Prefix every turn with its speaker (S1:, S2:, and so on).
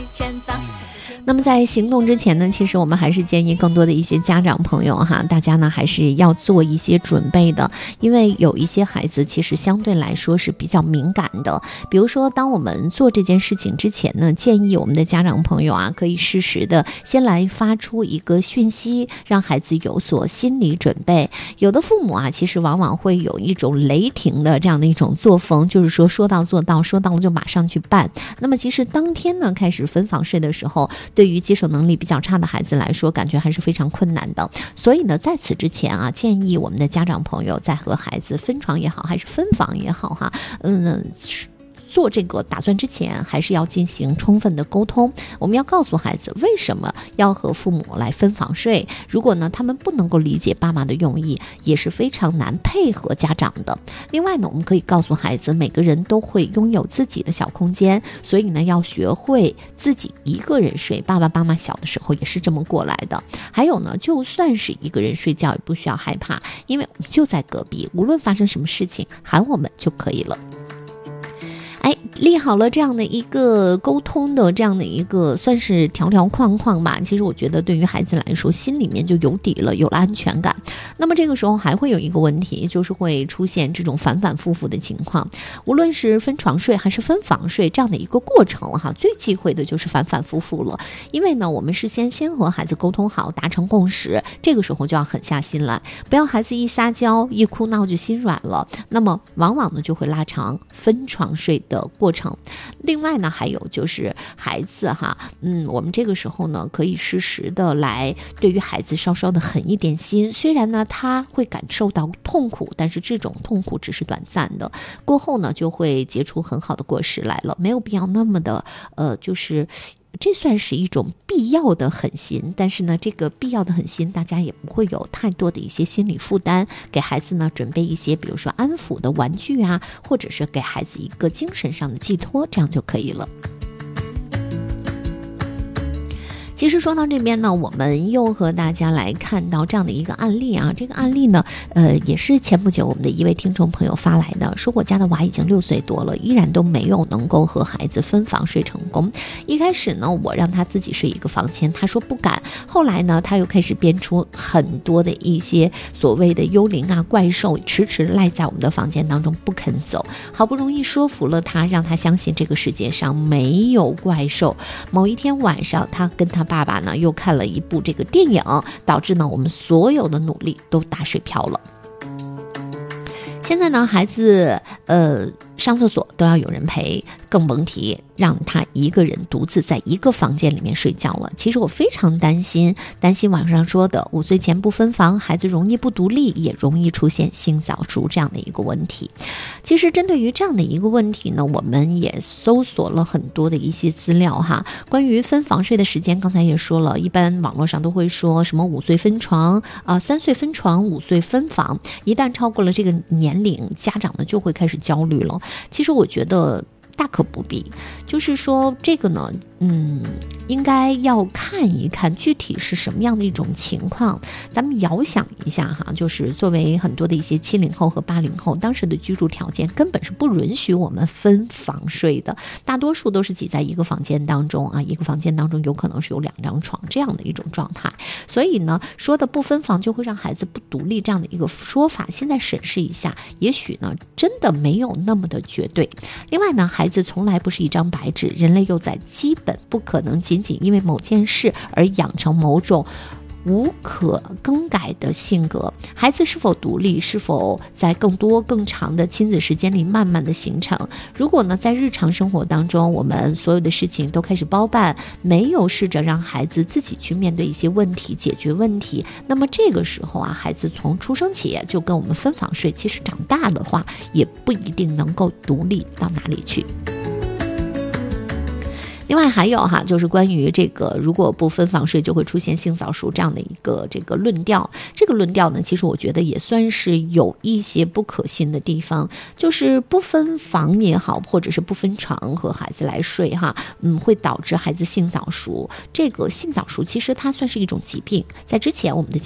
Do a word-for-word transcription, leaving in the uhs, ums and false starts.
S1: 那么在行动之前呢，其实我们还是建议更多的一些家长朋友哈，大家呢还是要做一些准备的，因为有一些孩子其实相对来说是比较敏感的。比如说当我们做这件事情之前呢，建议我们的家长朋友啊，可以适时的先来发出一个讯息，让孩子有所心理准备。有的父母啊，其实往往会有一种雷霆的这样的一种作风，就是说说到做到，说到了就马上去办。那么其实当天呢开始分房睡的时候，对于接受能力比较差的孩子来说，感觉还是非常困难的。所以呢，在此之前啊，建议我们的家长朋友在和孩子分床也好，还是分房也好哈，嗯。做这个打算之前，还是要进行充分的沟通。我们要告诉孩子为什么要和父母来分房睡。如果呢他们不能够理解爸妈的用意，也是非常难配合家长的。另外呢，我们可以告诉孩子，每个人都会拥有自己的小空间，所以呢要学会自己一个人睡。爸爸妈妈小的时候也是这么过来的。还有呢，就算是一个人睡觉，也不需要害怕，因为我们就在隔壁，无论发生什么事情，喊我们就可以了。哎，立好了这样的一个沟通的这样的一个算是条条框框吧，其实我觉得对于孩子来说，心里面就有底了，有了安全感。那么这个时候还会有一个问题，就是会出现这种反反复复的情况。无论是分床睡还是分房睡这样的一个过程哈，最忌讳的就是反反复复了。因为呢，我们事先先和孩子沟通好，达成共识，这个时候就要狠下心来，不要孩子一撒娇一哭闹就心软了，那么往往呢就会拉长分床睡的过程。另外呢，还有就是孩子哈，嗯，我们这个时候呢，可以适时的来对于孩子稍稍的狠一点心。虽然呢，他会感受到痛苦，但是这种痛苦只是短暂的，过后呢，就会结出很好的果实来了。没有必要那么的，呃，就是。这算是一种必要的狠心，但是呢，这个必要的狠心，大家也不会有太多的一些心理负担。给孩子呢准备一些，比如说安抚的玩具啊，或者是给孩子一个精神上的寄托，这样就可以了。其实说到这边呢，我们又和大家来看到这样的一个案例啊，这个案例呢，呃，也是前不久我们的一位听众朋友发来的，说我家的娃已经六岁多了，依然都没有能够和孩子分房睡成功。一开始呢，我让他自己睡一个房间，他说不敢。后来呢，他又开始编出很多的一些所谓的幽灵啊、怪兽，迟迟赖在我们的房间当中不肯走。好不容易说服了他，让他相信这个世界上没有怪兽。某一天晚上，他跟他爸爸呢又看了一部这个电影，导致呢我们所有的努力都打水漂了。现在呢，孩子呃上厕所都要有人陪，更甭提让他一个人独自在一个房间里面睡觉了。其实我非常担心，担心网上说的五岁前不分房，孩子容易不独立，也容易出现性早熟这样的一个问题。其实针对于这样的一个问题呢，我们也搜索了很多的一些资料哈。关于分房睡的时间，刚才也说了，一般网络上都会说什么五岁分床啊、呃，三岁分床，五岁分房。一旦超过了这个年龄，家长呢就会开始焦虑了。其实我觉得大可不必，就是说这个呢，嗯，应该要看一看具体是什么样的一种情况。咱们遥想一下哈，就是作为很多的一些七零后和八零后，当时的居住条件根本是不允许我们分房睡的，大多数都是挤在一个房间当中啊，一个房间当中有可能是有两张床这样的一种状态。所以呢，说的不分房就会让孩子不独立这样的一个说法，现在审视一下，也许呢真的没有那么的绝对。另外呢，孩子从来不是一张白纸，人类又在基本不可能仅仅因为某件事而养成某种无可更改的性格。孩子是否独立，是否在更多更长的亲子时间里慢慢的形成。如果呢，在日常生活当中，我们所有的事情都开始包办，没有试着让孩子自己去面对一些问题，解决问题，那么这个时候啊，孩子从出生起就跟我们分房睡，其实长大的话也不一定能够独立到哪里去。另外还有哈，就是关于这个如果不分房睡就会出现性早熟这样的一个这个论调。这个论调呢，其实我觉得也算是有一些不可信的地方，就是不分房也好，或者是不分床和孩子来睡哈，嗯，会导致孩子性早熟。这个性早熟其实它算是一种疾病，在之前我们的